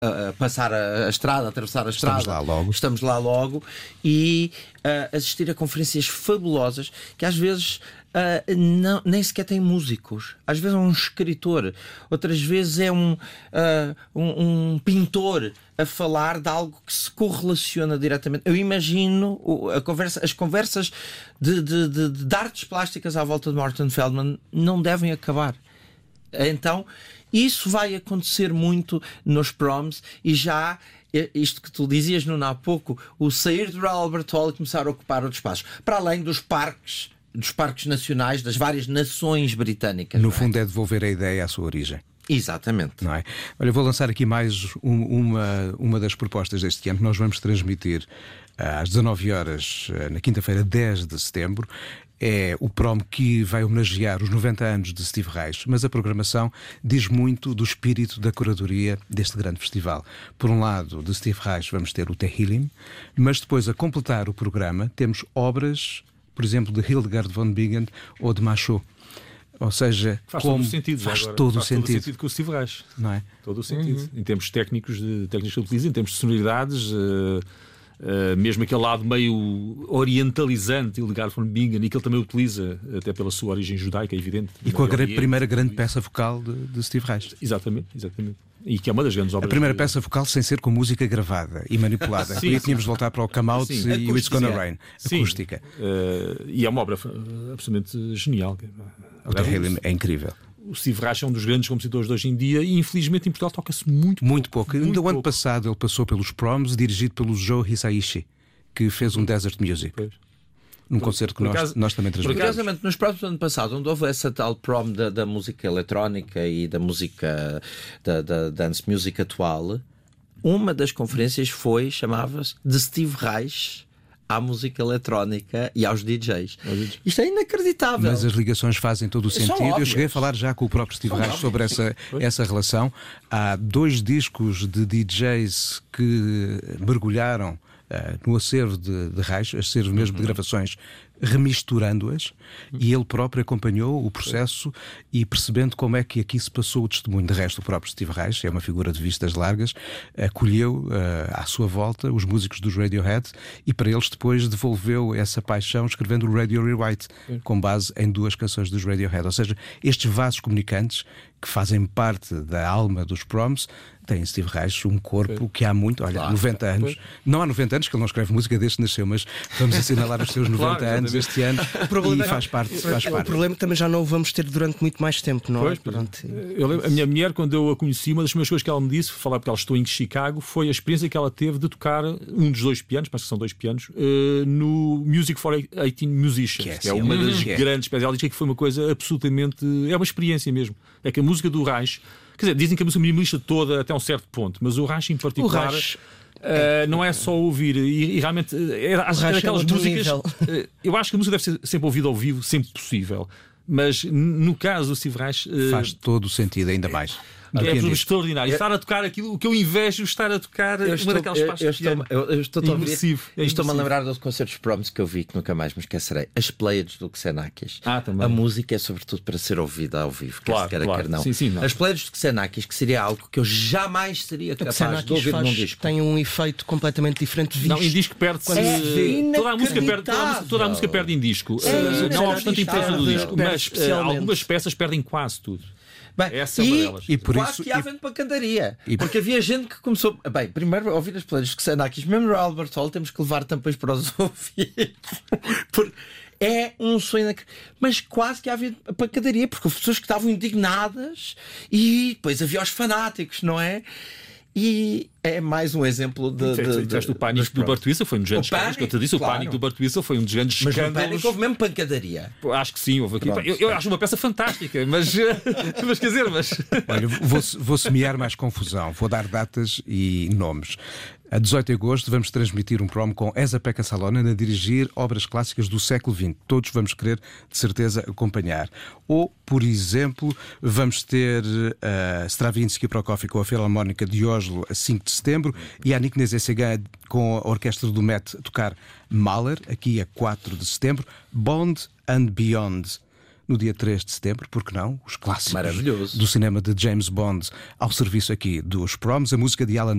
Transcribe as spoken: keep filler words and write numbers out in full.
a passar a, a estrada, a atravessar a estrada. Estamos lá logo. Estamos lá logo e uh, assistir a conferências fabulosas que às vezes uh, não, nem sequer têm músicos. Às vezes é um escritor, outras vezes é um, uh, um, um pintor a falar de algo que se correlaciona diretamente. Eu imagino a conversa, as conversas de, de, de, de artes plásticas à volta de Morton Feldman não devem acabar. Então, isso vai acontecer muito nos proms e já, isto que tu dizias, Nuno, há pouco, o sair do Albert Hall e começar a ocupar outros espaços, para além dos parques, dos parques nacionais das várias nações britânicas. No fundo é devolver a ideia à sua origem. Exatamente. Não é? Olha, vou lançar aqui mais um, uma, uma das propostas deste ano que nós vamos transmitir às dezanove horas, na quinta-feira, dez de setembro. É o prom que vai homenagear os noventa anos de Steve Reich, mas a programação diz muito do espírito da curadoria deste grande festival. Por um lado, de Steve Reich vamos ter o Tehillim, mas depois, a completar o programa, temos obras, por exemplo, de Hildegard von Bingen ou de Machaut. Ou seja, faz como todo o sentido, faz agora. todo faz o sentido. todo o sentido com o Steve Reich. Não é? Todo o sentido. Uhum. Em termos técnicos, de técnicos que ele utiliza, em termos de sonoridades, uh, uh, mesmo aquele lado meio orientalizante, Hildegard von Bingen, e que ele também utiliza, até pela sua origem judaica, é evidente. E com a Oriente, primeira grande peça vocal de, de Steve Reich. Exatamente, exatamente. E que é uma das grandes obras. A primeira de... peça vocal sem ser com música gravada e manipulada. Sim, e sim. tínhamos de voltar para o Come Out Sim, e o It's Gonna Rain. Sim. Acústica. Uh, e é uma obra uh, absolutamente genial. O Tehillim é incrível. O Steve Reich é um dos grandes compositores de hoje em dia e infelizmente em Portugal toca-se muito, muito pouco. Muito Ainda o ano pouco. passado ele passou pelos proms, dirigido pelo Joe Hisaishi, que fez um Desert Music. Pois. Num concerto que nós, acaso, nós também transmitimos. Curiosamente, nos próximos do ano passado, onde houve essa tal prom da, da música eletrónica e da música da, da dance music atual, uma das conferências foi, chamava-se de Steve Reich à música eletrónica e aos D Js. Isto é inacreditável. Mas as ligações fazem todo o São sentido. Eu óbvias. cheguei a falar já com o próprio Steve Reich sobre essa, essa relação. Há dois discos de D Js que mergulharam Uh, no acervo de, de Reich, acervo mesmo de gravações, remisturando-as, e ele próprio acompanhou o processo e percebendo como é que aqui se passou o testemunho. De resto, o próprio Steve Reich é uma figura de vistas largas, acolheu uh, à sua volta os músicos dos Radiohead e para eles depois devolveu essa paixão escrevendo o Radio Rewrite, com base em duas canções dos Radiohead. Ou seja, estes vasos comunicantes que fazem parte da alma dos proms tem Steve Reich um corpo que há muito, olha, Claro. noventa anos. Não há noventa anos que ele não escreve música desde que nasceu, mas vamos assinalar os seus noventa Claro, anos este ano problema e é- faz parte. Faz O parte. problema também já não o vamos ter durante muito mais tempo, não Pois, é? pois. Pronto. Eu lembro, a minha mulher, quando eu a conheci, uma das primeiras coisas que ela me disse, falar porque ela estou em Chicago, foi a experiência que ela teve de tocar um dos dois pianos, parece que são dois pianos, uh, no Music for eighteen Musicians, Que é que é assim, uma uhum. das Que é. grandes peças. Ela diz que foi uma coisa absolutamente. É uma experiência mesmo. É que a música do Reich, quer dizer, dizem que a música minimalista toda até um certo ponto, mas o Reich em particular. O Reich Uh, não é só ouvir, e, e realmente é, é, Reich é é daquelas outro músicas. nível. uh, eu acho que a música deve ser sempre ouvida ao vivo, sempre possível. Mas n- no caso do Steve Reich, uh, Faz todo o sentido, ainda mais. Do é que tudo nisto. extraordinário. Estar a tocar aquilo, o que eu invejo, estar a tocar Eu uma estou, daquelas eu, partes eu de piano. estou, eu, eu estou a ouvir, Imersivo, é e estou-me a imersivo. lembrar dos concertos proms que eu vi que nunca mais me esquecerei. As Pleiades do Xenakis. Ah, também. A música é sobretudo para ser ouvida ao vivo, quer Claro, se queira, claro. quer não. Sim, sim, não. As Pleiades do Xenakis, que seria algo que eu jamais seria O capaz de Xenakis ouvir num faz, disco. tem um efeito completamente diferente de Não, em visto. disco perde Quando É se vê. toda a música perde toda a, música- toda a música perde em disco. É Uh, não inacreditável. obstante a importância do disco, Perde mas uh, especialmente. algumas peças perdem quase tudo. Bem, Essa é uma e, delas. E por quase isso- que há e- vento para cantaria. E- Porque havia gente que começou. Bem, primeiro a ouvir as Pleiades do Xenakis, mesmo no Albert Hall, temos que levar tampões para os ouvidos. Porque é um sonho. inac- Mas quase que havia pancadaria, porque houve pessoas que estavam indignadas e depois havia os fanáticos, não é? E é mais um exemplo de. de, de, Tiveste o pânico dos do proms. Burt Whistle, foi um dos grandes O escândalos. Que eu te disse, Pânico, o pânico claro. do Burt Whistle foi um dos grandes Mas no escândalos. Pânico houve mesmo pancadaria. Pô, acho que sim, houve aqui. Pronto, eu, eu acho uma peça fantástica, mas, mas quer dizer, mas. Olha, vou, vou semear mais confusão, vou dar datas e nomes. A dezoito de agosto vamos transmitir um prom com Esa-Pekka Salonen a dirigir obras clássicas do século vinte. Todos vamos querer, de certeza, acompanhar. Ou, por exemplo, vamos ter uh, Stravinsky e Prokofiev com a Filarmónica de Oslo a cinco de setembro e a Nick Nezesega com a Orquestra do Met a tocar Mahler, aqui a quatro de setembro. Bond and Beyond. no dia três de setembro, porque não? Os clássicos Maravilhoso. do cinema de James Bond ao serviço aqui dos Proms, a música de Alan